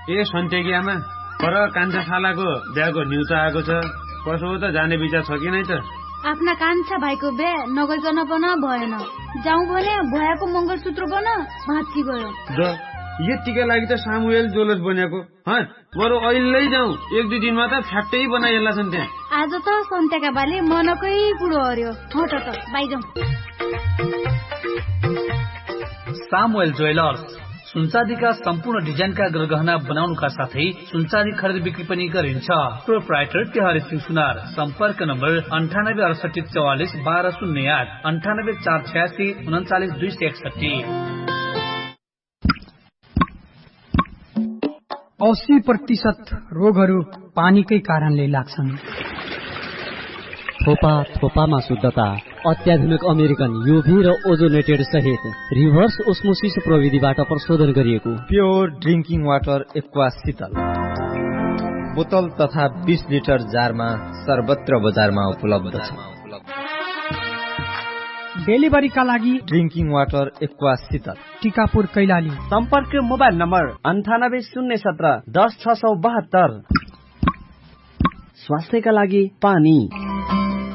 ए सन्तेकी आमा, पर कान्छा शालाको बिहाको न्युता आएको छ। कसो हो त, जाने विचार छ कि नै त? आफ्ना कान्छा भाइको बिहा नगइकन पन भएन। जाउँ भने भयाको मङ्गलसूत्र बन भाँची गयो। यतिका लागि त सामुएल जोलस बनेको। बरु अहिले जाउँ, 1-2 दिनमा त फ्याक्टै बनाइएला छन् त्यहाँ। आज त सन्तेका बाले मनकै कुरो हर्यो। हट त बाइजाउँ। सामुएल ज्वेलर्स सुनचाँदीका सम्पूर्ण डिजाइनका गरगहना बनाउनुका साथै सुनचाँदी खरिद बिक्री पनि गरिन्छ। प्रोप्राइटर तिहारी सिंह सुनार। सम्पर्क नम्बर 986844 1208, 98486 39261। 80% रोगहरू पानीकै कारणले लाग्छन्। थोपामा शुद्धता, अत्याधुनिक अमेरिकन युभी र ओजोनेटेड सहित रिभर्स ओस्मोसिस प्रविधिबाट प्रशोधन गरिएको प्योर ड्रिङ्किङ वाटर एक्वा शीतल बोतल तथा 20 लिटर जारमा सर्वत्र बजारमा उपलब्ध छ। डेलिभरीका लागि ड्रिङ्किङ वाटर एक्वा शीतल, टिकापुर कैलाली। सम्पर्क मोबाइल नम्बर 98 017 10 672। स्वास्थ्यका लागि पानी।